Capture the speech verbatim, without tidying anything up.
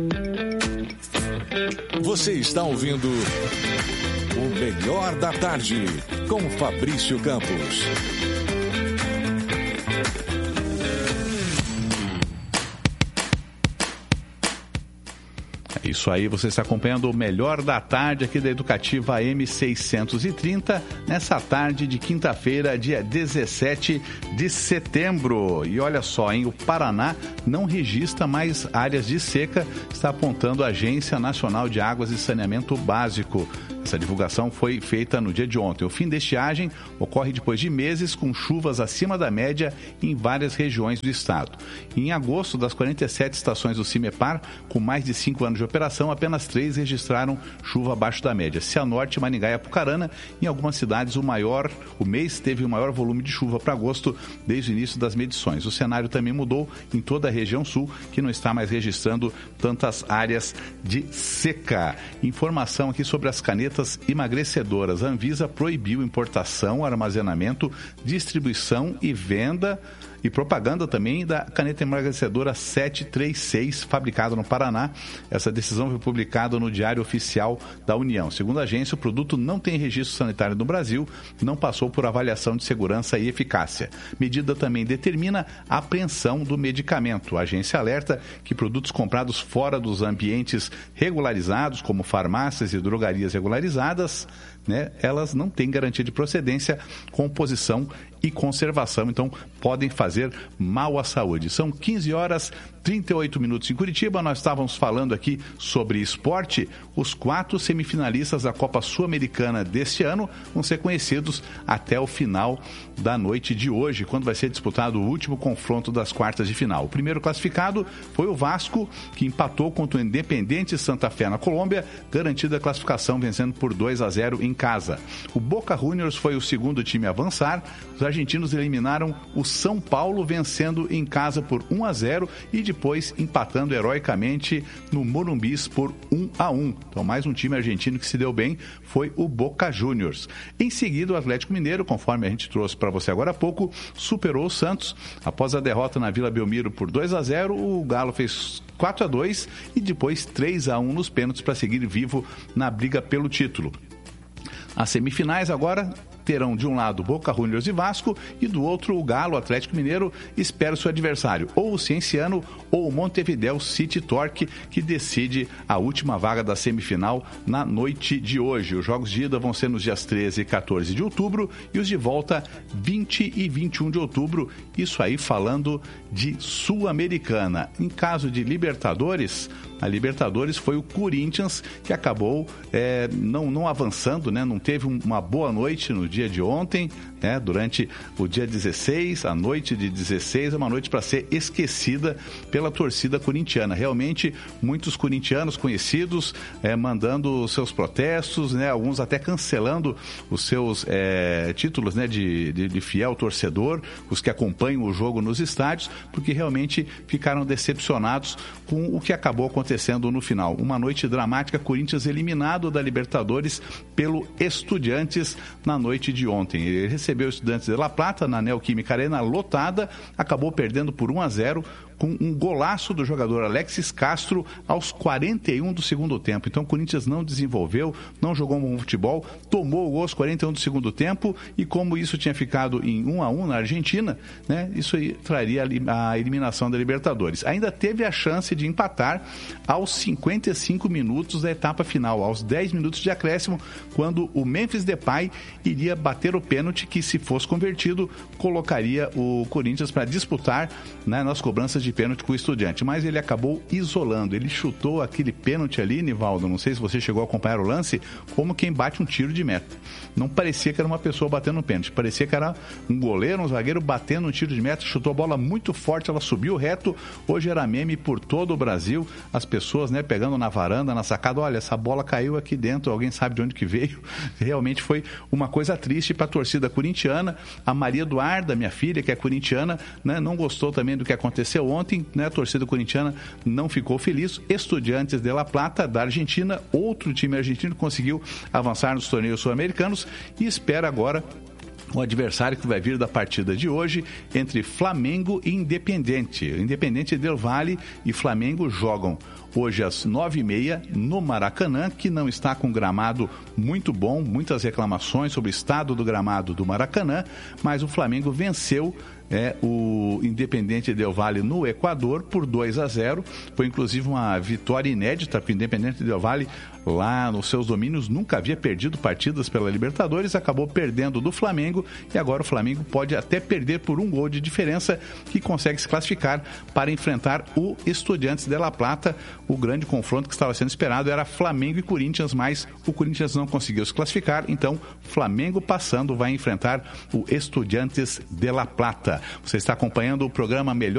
Você está ouvindo o Melhor da Tarde, com Fabrício Campos. Isso aí, você está acompanhando o Melhor da Tarde aqui da Educativa M seiscentos e trinta, nessa tarde de quinta-feira, dia dezessete de setembro. E olha só, hein, o Paraná não registra mais áreas de seca, está apontando a Agência Nacional de Águas e Saneamento Básico. Essa divulgação foi feita no dia de ontem. O fim da estiagem ocorre depois de meses com chuvas acima da média em várias regiões do estado. Em agosto, das quarenta e sete estações do CIMEPAR, com mais de cinco anos de operação, apenas três registraram chuva abaixo da média. Cianorte, Maringá e Apucarana, em algumas cidades o maior, o mês teve o maior volume de chuva para agosto desde o início das medições. O cenário também mudou em toda a região sul, que não está mais registrando tantas áreas de seca. Informação aqui sobre as canetas emagrecedoras. A Anvisa proibiu importação, armazenamento, distribuição e venda e propaganda também da caneta emagrecedora setecentos e trinta e seis, fabricada no Paraná. Essa decisão foi publicada no Diário Oficial da União. Segundo a agência, o produto não tem registro sanitário no Brasil, não passou por avaliação de segurança e eficácia. Medida também determina a apreensão do medicamento. A agência alerta que produtos comprados fora dos ambientes regularizados, como farmácias e drogarias regularizadas, né, elas não têm garantia de procedência, composição e conservação, então podem fazer mal à saúde. São quinze horas e trinta e oito minutos em Curitiba. Nós estávamos falando aqui sobre esporte. Os quatro semifinalistas da Copa Sul-Americana deste ano vão ser conhecidos até o final da noite de hoje, quando vai ser disputado o último confronto das quartas de final. O primeiro classificado foi o Vasco, que empatou contra o Independiente Santa Fé na Colômbia, garantindo a classificação, vencendo por dois a zero em casa. O Boca Juniors foi o segundo time a avançar. Os argentinos eliminaram o São Paulo, vencendo em casa por um a zero e depois empatando heroicamente no Morumbi por um a um. Então, mais um time argentino que se deu bem foi o Boca Juniors. Em seguida, o Atlético Mineiro, conforme a gente trouxe para você agora há pouco, superou o Santos. Após a derrota na Vila Belmiro por dois a zero, o Galo fez quatro a dois e depois três a um nos pênaltis para seguir vivo na briga pelo título. As semifinais agora terão de um lado Boca Juniors e Vasco e do outro o Galo, Atlético Mineiro, espera o seu adversário, ou o Cienciano ou o Montevideo City Torque, que decide a última vaga da semifinal na noite de hoje. Os jogos de ida vão ser nos dias treze e quatorze de outubro e os de volta vinte e vinte e um de outubro, isso aí falando de Sul-Americana. Em caso de Libertadores, a Libertadores foi o Corinthians que acabou é, não, não avançando, né? Não teve uma boa noite no dia de ontem, né? Durante o dia dezesseis, a noite de dezesseis é uma noite para ser esquecida pela torcida corintiana. Realmente, muitos corintianos conhecidos é, mandando seus protestos, né? Alguns até cancelando os seus é, títulos, né? de, de, de fiel torcedor, os que acompanham o jogo nos estádios, porque realmente ficaram decepcionados com o que acabou acontecendo no final. Uma noite dramática, Corinthians eliminado da Libertadores pelo Estudiantes na noite de ontem. Ele recebeu o Estudiantes de La Plata na Neoquímica Arena lotada, acabou perdendo por um a zero, com um golaço do jogador Alexis Castro aos quarenta e um do segundo tempo. Então o Corinthians não desenvolveu, não jogou um bom futebol, tomou o gol aos quarenta e um do segundo tempo e como isso tinha ficado em um a um na Argentina, né, isso aí traria a eliminação da Libertadores. Ainda teve a chance de empatar aos cinquenta e cinco minutos da etapa final, aos dez minutos de acréscimo, quando o Memphis Depay iria bater o pênalti que, se fosse convertido, colocaria o Corinthians para disputar, né, nas cobranças de pênalti com o Estudiante, mas ele acabou isolando, ele chutou aquele pênalti ali, Nivaldo, não sei se você chegou a acompanhar o lance, como quem bate um tiro de meta. Não parecia que era uma pessoa batendo um pênalti, parecia que era um goleiro, um zagueiro batendo um tiro de meta, chutou a bola muito forte, ela subiu reto, hoje era meme por todo o Brasil, as pessoas, né, pegando na varanda, na sacada, olha, essa bola caiu aqui dentro, alguém sabe de onde que veio. Realmente foi uma coisa triste para a torcida corintiana. A Maria Eduarda, minha filha, que é corintiana, né, não gostou também do que aconteceu ontem. Ontem, né, a torcida corintiana não ficou feliz. Estudiantes de La Plata, da Argentina, outro time argentino conseguiu avançar nos torneios sul-americanos e espera agora o adversário que vai vir da partida de hoje entre Flamengo e Independiente. Independiente Del Valle e Flamengo jogam hoje às nove e meia no Maracanã, que não está com gramado muito bom, muitas reclamações sobre o estado do gramado do Maracanã, mas o Flamengo venceu É, o Independiente Del Valle no Equador por dois a zero. Foi inclusive uma vitória inédita, porque o Independiente Del Valle, lá nos seus domínios, nunca havia perdido partidas pela Libertadores, acabou perdendo do Flamengo, e agora o Flamengo pode até perder por um gol de diferença, que consegue se classificar para enfrentar o Estudiantes de La Plata. O grande confronto que estava sendo esperado era Flamengo e Corinthians, mas o Corinthians não conseguiu se classificar, então Flamengo passando vai enfrentar o Estudiantes de La Plata. Você está acompanhando o programa Melhor